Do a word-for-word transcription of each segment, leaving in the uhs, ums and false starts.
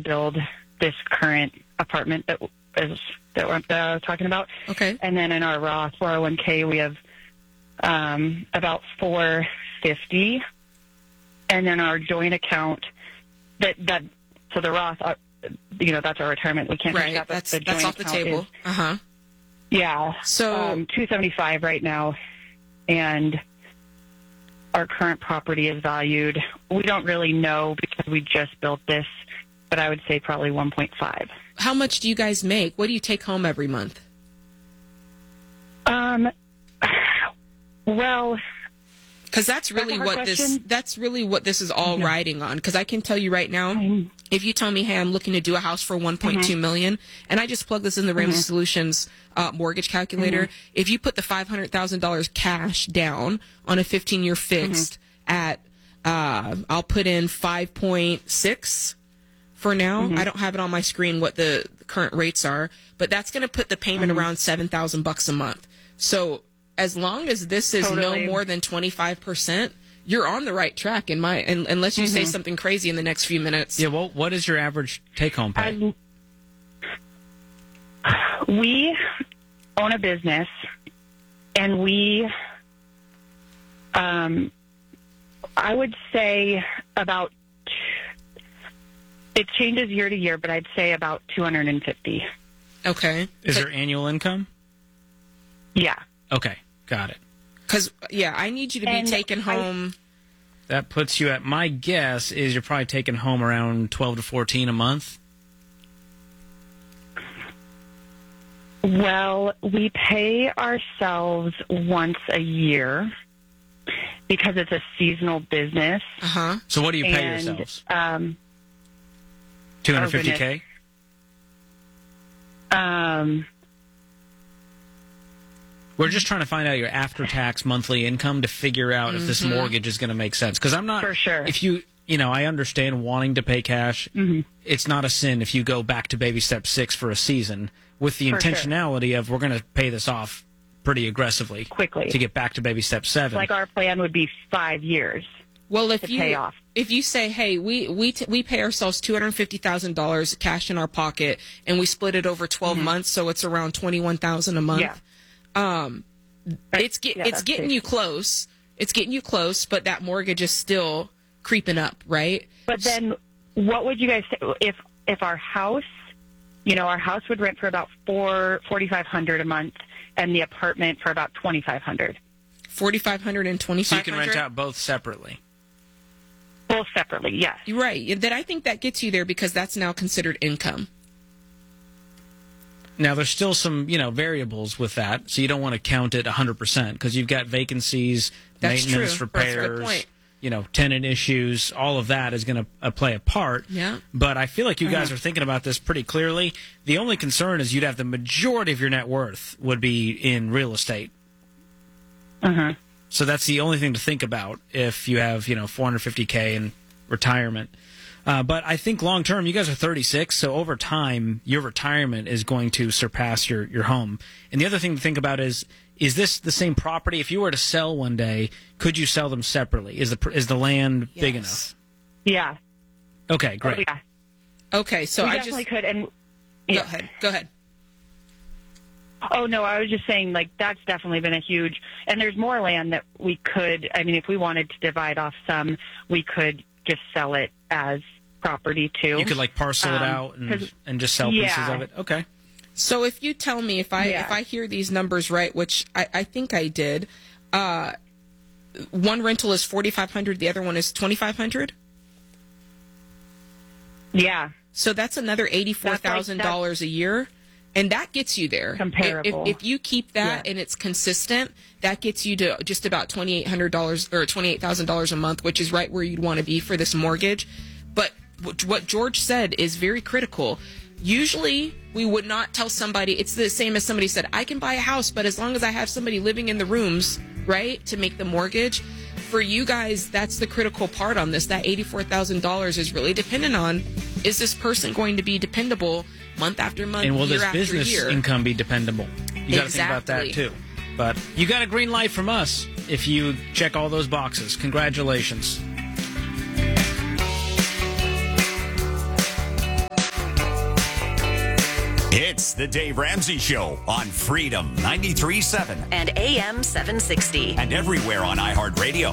build this current apartment that is that we're uh, talking about. Okay. And then in our Roth four oh one k, we have um, about four fifty, and then our joint account that that so the Roth, uh, you know, that's our retirement. We can't right. take that. But That's the that's joint off the account table. is- Uh huh. Yeah. So um, two seventy five right now, and our current property is valued. We don't really know because we just built this, but I would say probably one point five. how much do you guys make? What do you take home every month? Um. Well, because that's really That's a hard what this question. that's really what this is all Yeah. riding on. Because I can tell you right now, I'm- if you tell me, hey, I'm looking to do a house for one point two million, and I just plug this in the Ramsey Solutions uh, mortgage calculator, if you put the five hundred thousand dollars cash down on a fifteen year fixed at, uh, I'll put in five point six for now. I don't have it on my screen what the current rates are, but that's going to put the payment around seven thousand bucks a month. So as long as this is Totally. no more than twenty-five percent, you're on the right track in my, and, unless you say something crazy in the next few minutes. Yeah, well, what is your average take-home pay? I, we own a business, and we, um, I would say about, it changes year to year, but I'd say about two hundred fifty. Okay. Is there annual income? Yeah. Okay, got it. Because, yeah, I need you to be And taking I- home. That puts you at, my guess is you're probably taking home around twelve to fourteen a month. Well, we pay ourselves once a year because it's a seasonal business. Uh huh. So what do you pay and, yourselves? Um, two hundred fifty K? um, We're just trying to find out your after-tax monthly income to figure out if this mortgage is going to make sense. Because I'm not... For sure. If you... You know, I understand wanting to pay cash. Mm-hmm. It's not a sin if you go back to baby step six for a season with the For sure. intentionality of we're going to pay this off pretty aggressively Quickly. to get back to baby step seven. like our plan would be five years. Well, if to you pay off. if you say, hey, we we t- we pay ourselves two hundred fifty thousand dollars cash in our pocket, and we split it over twelve months, so it's around twenty one thousand a month. Yeah. Um, it's get, Yeah, it's that's getting safe. you close. It's getting you close, but that mortgage is still creeping up, right? But then, what would you guys say if if our house, you know, our house would rent for about four forty five hundred a month, and the apartment for about twenty five hundred, Forty five hundred and twenty so five you hundred. can rent out both separately. both separately. Yes. You're right. Then I think that gets you there because that's now considered income. Now, there's still some, you know, variables with that, so you don't want to count it one hundred percent because you've got vacancies, That's maintenance, true. That's a good repairs, point. you know, tenant issues. All of that is going to uh, play a part. Yeah. But I feel like you guys Uh-huh. are thinking about this pretty clearly. The only concern is you'd have the majority of your net worth would be in real estate. Uh-huh. So that's the only thing to think about if you have, you know, four hundred fifty K in retirement. Uh, but I think long term, you guys are thirty-six, so over time, your retirement is going to surpass your, your home. And the other thing to think about is, is this the same property? If you were to sell one day, could you sell them separately? Is the is the land big Yes. Yeah. enough? Okay, Oh, great. yeah. Okay, so we I definitely just could. And go yeah. ahead. Go ahead. Oh, no, I was just saying, like, that's definitely been a huge, and there's more land that we could, I mean, if we wanted to divide off some, we could just sell it as property, too. You could like parcel it Um, out and, 'cause- and just sell pieces yeah. of it? Okay. So if you tell me if I Yeah. if I hear these numbers right, which I, I think I did, uh, one rental is forty five hundred, the other one is twenty five hundred. Yeah. So that's another eighty four thousand dollars a year, and that gets you there. Comparable. If, if you keep that Yeah. and it's consistent, that gets you to just about twenty eight hundred dollars or twenty eight thousand dollars a month, which is right where you'd want to be for this mortgage. But what what George said is very critical. Usually, we would not tell somebody, it's the same as somebody said, I can buy a house, but as long as I have somebody living in the rooms, right, to make the mortgage. For you guys, that's the critical part on this. That eighty-four thousand dollars is really dependent on, is this person going to be dependable month after month, And will year this after business year? income be dependable? You got to think about that Exactly. too. But you got a green light from us if you check all those boxes. Congratulations. It's the Dave Ramsey Show on Freedom ninety-three point seven and A M seven sixty. and everywhere on iHeartRadio.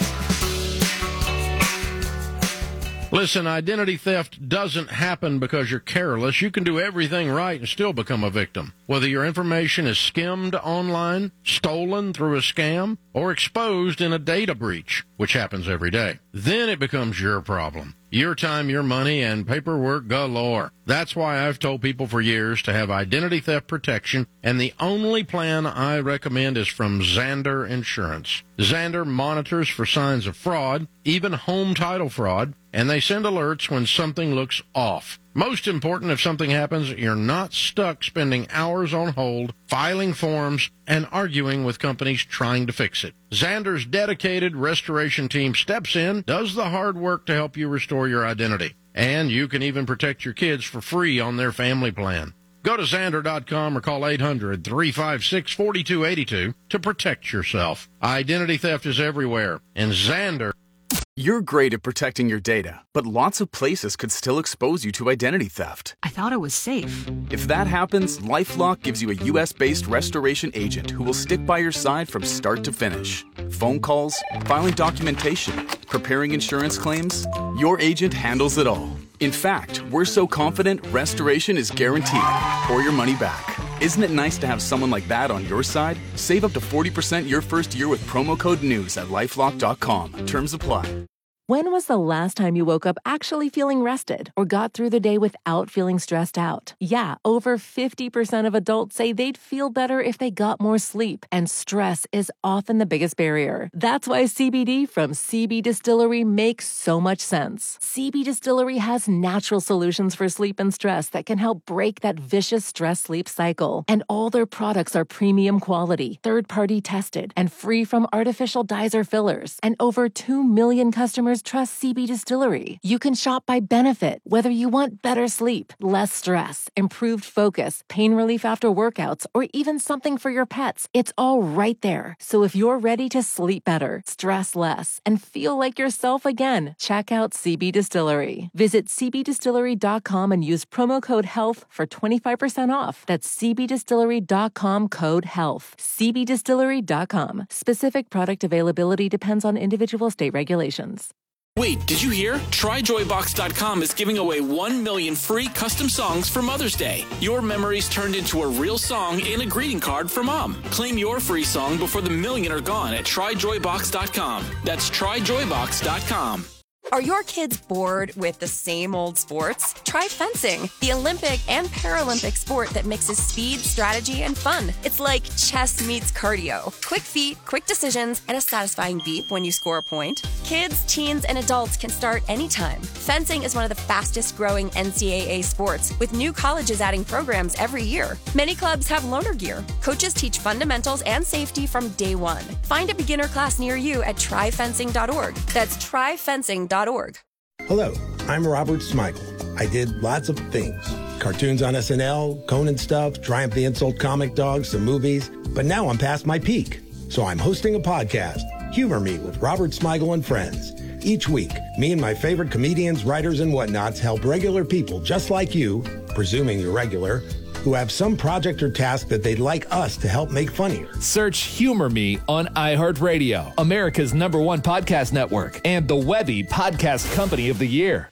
Listen, identity theft doesn't happen because you're careless. You can do everything right and still become a victim. Whether your information is skimmed online, stolen through a scam, or exposed in a data breach, which happens every day. Then it becomes your problem. Your time, your money, and paperwork galore. That's why I've told people for years to have identity theft protection, and the only plan I recommend is from Zander Insurance. Zander monitors for signs of fraud, even home title fraud, and they send alerts when something looks off. Most important, if something happens, you're not stuck spending hours on hold, filing forms, and arguing with companies trying to fix it. Zander's dedicated restoration team steps in, does the hard work to help you restore your identity. And you can even protect your kids for free on their family plan. Go to Zander dot com or call eight hundred, three five six, four two eight two to protect yourself. Identity theft is everywhere, and Zander... You're great at protecting your data, but lots of places could still expose you to identity theft. I thought it was safe. If that happens, LifeLock gives you a U S-based restoration agent who will stick by your side from start to finish. Phone calls, filing documentation, preparing insurance claims, your agent handles it all. In fact, we're so confident restoration is guaranteed or your money back. Isn't it nice to have someone like that on your side? Save up to forty percent your first year with promo code NEWS at lifelock dot com. Terms apply. When was the last time you woke up actually feeling rested or got through the day without feeling stressed out? Yeah, over fifty percent of adults say they'd feel better if they got more sleep, and stress is often the biggest barrier. That's why C B D from C B Distillery makes so much sense. C B Distillery has natural solutions for sleep and stress that can help break that vicious stress-sleep cycle. And all their products are premium quality, third-party tested, and free from artificial dyes or fillers. And over two million customers trust C B Distillery. You can shop by benefit, whether you want better sleep, less stress, improved focus, pain relief after workouts, or even something for your pets. It's all right there. So if you're ready to sleep better, stress less, and feel like yourself again, check out C B Distillery. Visit C B distillery dot com and use promo code HEALTH for twenty-five percent off. That's C B distillery dot com code HEALTH. C B distillery dot com. Specific product availability depends on individual state regulations. Wait, did you hear? Try joy box dot com is giving away one million free custom songs for Mother's Day. Your memories turned into a real song and a greeting card for Mom. Claim your free song before the million are gone at try joy box dot com. That's try joy box dot com. Are your kids bored with the same old sports? Try fencing, the Olympic and Paralympic sport that mixes speed, strategy, and fun. It's like chess meets cardio. Quick feet, quick decisions, and a satisfying beep when you score a point. Kids, teens, and adults can start anytime. Fencing is one of the fastest growing N C double A sports, with new colleges adding programs every year. Many clubs have loaner gear. Coaches teach fundamentals and safety from day one. Find a beginner class near you at try fencing dot org. That's try fencing dot org. Hello, I'm Robert Smigel. I did lots of things. Cartoons on S N L, Conan stuff, Triumph the Insult comic dogs, some movies. But now I'm past my peak. So I'm hosting a podcast, Humor Me with Robert Smigel and Friends. Each week, me and my favorite comedians, writers, and whatnots help regular people just like you, presuming you're regular, who have some project or task that they'd like us to help make funnier. Search Humor Me on iHeartRadio, America's number one podcast network, and the Webby Podcast Company of the Year.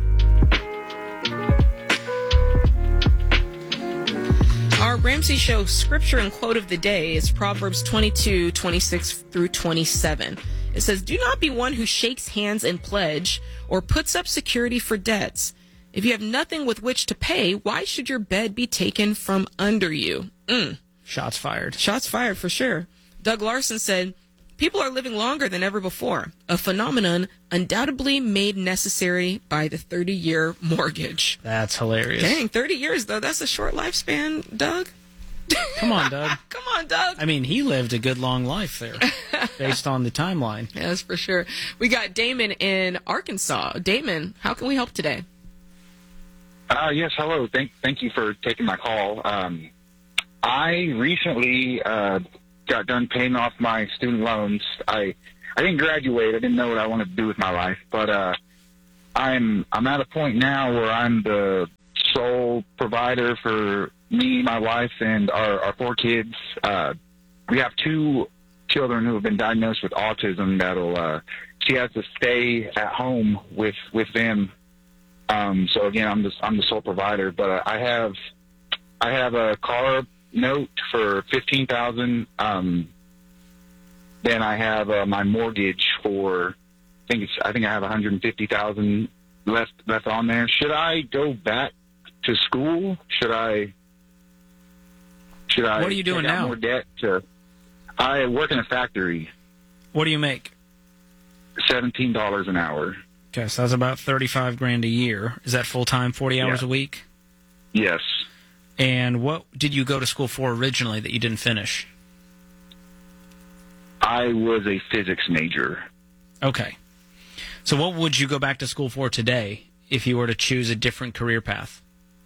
Our Ramsey Show scripture and quote of the day is Proverbs twenty-two, twenty-six through twenty-seven. It says, "Do not be one who shakes hands in pledge or puts up security for debts. If you have nothing with which to pay, why should your bed be taken from under you?" Mm. Shots fired. Shots fired for sure. Doug Larson said, "People are living longer than ever before, a phenomenon undoubtedly made necessary by the thirty-year mortgage." That's hilarious. Dang, thirty years, though. That's a short lifespan, Doug. Come on, Doug. Come on, Doug. I mean, he lived a good long life there, based on the timeline. Yes, for sure. We got Damon in Arkansas. Damon, how can we help today? Uh, yes, hello. Thank thank you for taking my call. Um, I recently uh, got done paying off my student loans. I I didn't graduate. I didn't know what I wanted to do with my life, but uh, I'm I'm at a point now where I'm the sole provider for me, my wife, and our, our four kids. Uh, we have two children who have been diagnosed with autism. That'll uh, she has to stay at home with with them. Um, so again, I'm the I'm the sole provider, but uh, I have I have a car note for fifteen thousand. Um, then I have uh, my mortgage for I think it's I think I have one hundred fifty thousand left left on there. Should I go back to school? Should I? Should I? What are you doing take out now? More debt to, I work in a factory. What do you make? Seventeen dollars an hour. Okay, so that's about thirty-five grand a year. Is that full time, forty hours Yeah. a week? Yes. And what did you go to school for originally that you didn't finish? I was a physics major. Okay. So what would you go back to school for today if you were to choose a different career path?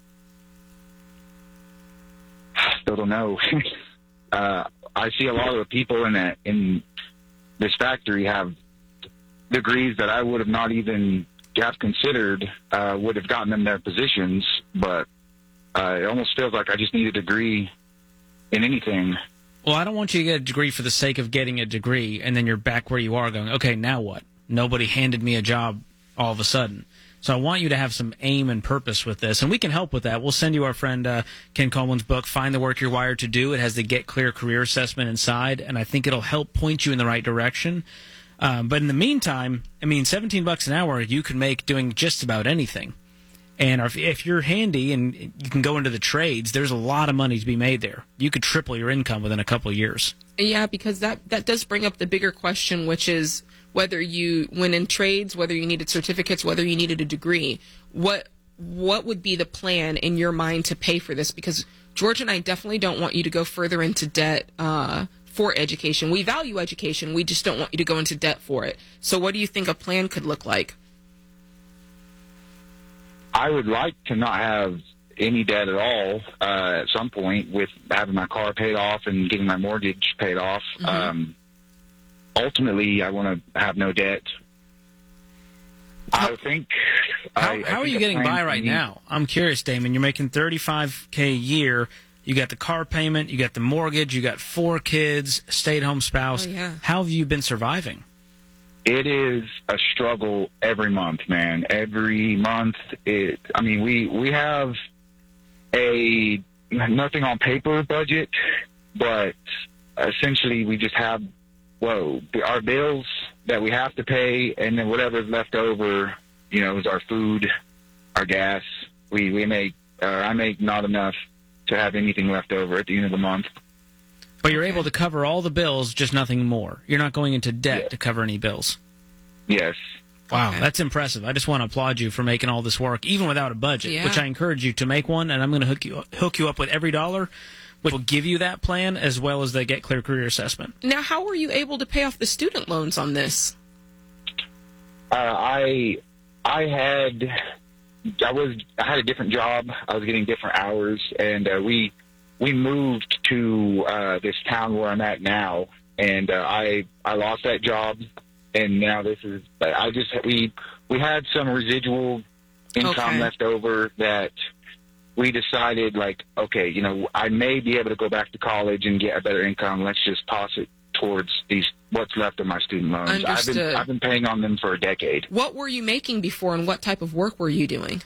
Still don't know. uh, I see a lot of the people in that in this factory have degrees that I would have not even have considered uh, would have gotten them their positions, but uh, it almost feels like I just need a degree in anything. Well, I don't want you to get a degree for the sake of getting a degree, and then you're back where you are going, okay, now what? Nobody handed me a job all of a sudden. So I want you to have some aim and purpose with this, and we can help with that. We'll send you our friend uh, Ken Coleman's book, Find the Work You're Wired to Do. It has the Get Clear Career Assessment inside, and I think it'll help point you in the right direction. Um, but in the meantime, I mean, seventeen bucks an hour you can make doing just about anything. And if, if you're handy and you can go into the trades, there's a lot of money to be made there. You could triple your income within a couple of years. Yeah, because that, that does bring up the bigger question, which is whether you, when in trades, whether you needed certificates, whether you needed a degree, what what would be the plan in your mind to pay for this? Because George and I definitely don't want you to go further into debt uh, for education. We value education. We just don't want you to go into debt for it. So what do you think a plan could look like? I would like to not have any debt at all uh, at some point with having my car paid off and getting my mortgage paid off. Mm-hmm. Um, ultimately, I want to have no debt. How, I think. How, I, I how are think you a getting plan by for right me- now? I'm curious, Damon. You're making thirty-five K a year. You got the car payment. You got the mortgage. You got four kids, stay-at-home spouse. Oh, yeah. How have you been surviving? It is a struggle every month, man. Every month, it. I mean, we we have a nothing on paper budget, but essentially we just have whoa our bills that we have to pay, and then whatever's left over, you know, is our food, our gas. We we make uh, I make not enough to have anything left over at the end of the month. But you're able to cover all the bills, just nothing more. You're not going into debt Yeah. to cover any bills. Yes. Wow, Okay. that's impressive. I just want to applaud you for making all this work, even without a budget, Yeah. which I encourage you to make one, and I'm going to hook you hook you up with every dollar, which will give you that plan as well as the Get Clear Career Assessment. Now, how were you able to pay off the student loans on this? Uh, I I had I was I had a different job. I was getting different hours, and uh, we we moved to uh, this town where I'm at now, and uh, I I lost that job, and now this is I just we we had some residual income Okay. left over that we decided like okay, you know, I may be able to go back to college and get a better income. Let's just toss it towards these what's left of my student loans. I've Understood. been I've been paying on them for a decade. What were you making before, and what type of work were you doing?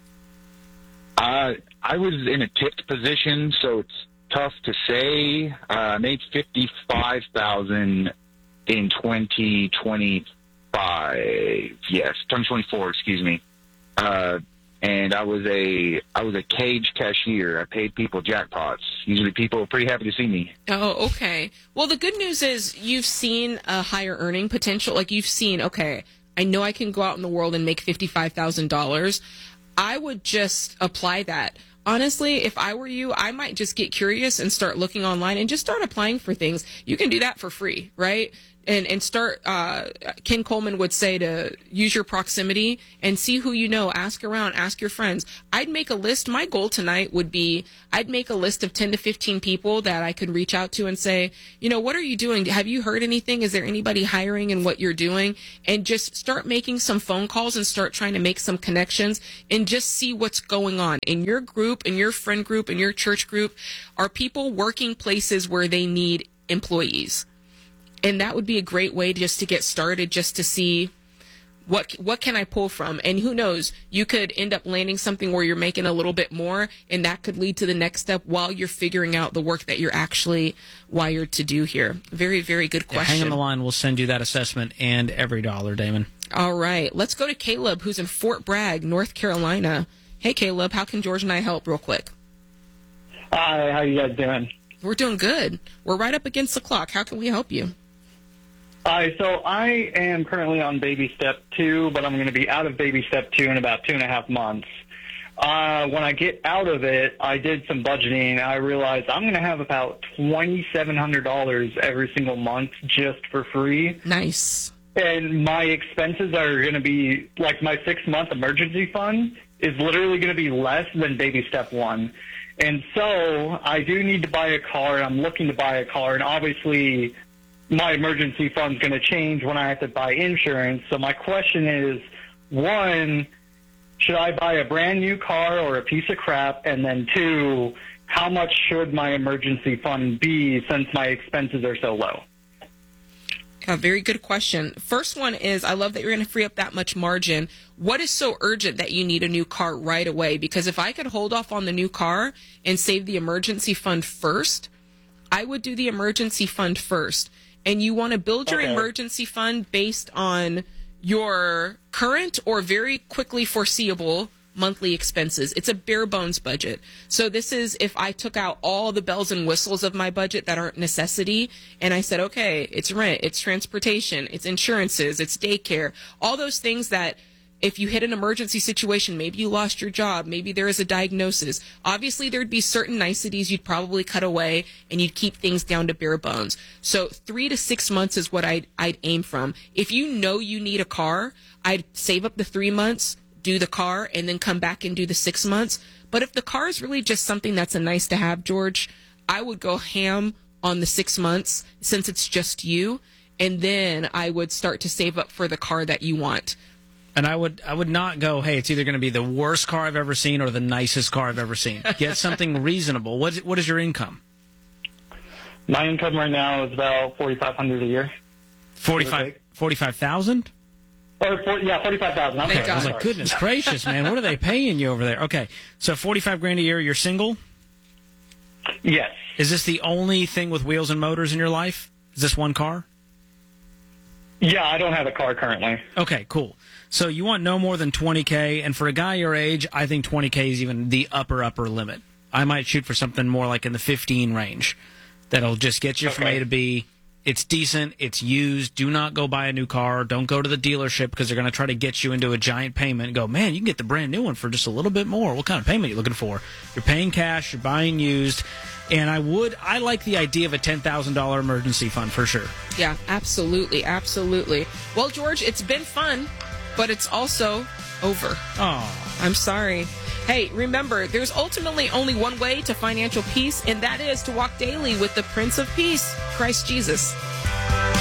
Uh, I was in a tipped position, so it's tough to say. Uh, I made fifty-five thousand in twenty twenty-five. Yes, twenty twenty-four. Excuse me. Uh, and I was a I was a cage cashier. I paid people jackpots. Usually, people are pretty happy to see me. Oh, okay. Well, the good news is you've seen a higher earning potential. Like you've seen, okay, I know I can go out in the world and make fifty-five thousand dollars. I would just apply that. Honestly, if I were you, I might just get curious and start looking online and just start applying for things. You can do that for free, right? and and start. Uh, Ken Coleman would say to use your proximity and see who you know. Ask around, ask your friends. I'd make a list. My goal tonight would be I'd make a list of ten to fifteen people that I could reach out to and say, you know, what are you doing? Have you heard anything? Is there anybody hiring in what you're doing? And just start making some phone calls and start trying to make some connections and just see what's going on in your group, in your friend group, in your church group. Are people working places where they need employees? And that would be a great way just to get started, just to see what what can I pull from. And who knows, you could end up landing something where you're making a little bit more, and that could lead to the next step while you're figuring out the work that you're actually wired to do here. Very, very good question. Yeah, hang on the line. We'll send you that assessment and every dollar, Damon. All right. Let's go to Caleb, who's in Fort Bragg, North Carolina. Hey, Caleb, how can George and I help real quick? Hi, how you guys doing? We're doing good. We're right up against the clock. How can we help you? Hi, so I am currently on baby step two, but I'm going to be out of baby step two in about two and a half months. Uh, when I get out of it, I did some budgeting. I realized I'm going to have about twenty-seven hundred dollars every single month just for free. Nice. And my expenses are going to be, like my six-month emergency fund is literally going to be less than baby step one. And so I do need to buy a car. I'm looking to buy a car, and obviously my emergency fund's going to change when I have to buy insurance. So my question is, one, should I buy a brand new car or a piece of crap? And then two, how much should my emergency fund be since my expenses are so low? A very good question. First one is, I love that you're going to free up that much margin. What is so urgent that you need a new car right away? Because if I could hold off on the new car and save the emergency fund first, I would do the emergency fund first. And you want to build your Okay. emergency fund based on your current or very quickly foreseeable monthly expenses. It's a bare bones budget. So this is if I took out all the bells and whistles of my budget that aren't necessity, and I said, okay, it's rent, it's transportation, it's insurances, it's daycare, all those things that if you hit an emergency situation, maybe you lost your job, maybe there is a diagnosis. Obviously, there'd be certain niceties you'd probably cut away, and you'd keep things down to bare bones. So three to six months is what I'd, I'd aim from. If you know you need a car, I'd save up the three months, do the car, and then come back and do the six months. But if the car is really just something that's a nice to have, George, I would go ham on the six months since it's just you, and then I would start to save up for the car that you want. And I would I would not go, hey, it's either going to be the worst car I've ever seen or the nicest car I've ever seen. Get something reasonable. What is, what is your income? My income right now is about forty-five hundred dollars a year. forty-five forty-five thousand? Or for, yeah, forty-five thousand dollars. Okay, I was like, goodness gracious, man, what are they paying you over there? Okay, so forty-five grand a year. You're single? Yes. Is this the only thing with wheels and motors in your life? Is this one car? Yeah, I don't have a car currently. Okay, cool. So you want no more than twenty K, and for a guy your age, I think twenty K is even the upper, upper limit. I might shoot for something more like in the fifteen range. That'll just get you from A to B. It's decent. It's used. Do not go buy a new car. Don't go to the dealership because they're going to try to get you into a giant payment and go, man, you can get the brand new one for just a little bit more. What kind of payment are you looking for? You're paying cash. You're buying used. And I would, I like the idea of a ten thousand dollars emergency fund for sure. Yeah, absolutely, absolutely. Well, George, it's been fun, but it's also over. Oh, I'm sorry. Hey, remember, there's ultimately only one way to financial peace, and that is to walk daily with the Prince of Peace, Christ Jesus.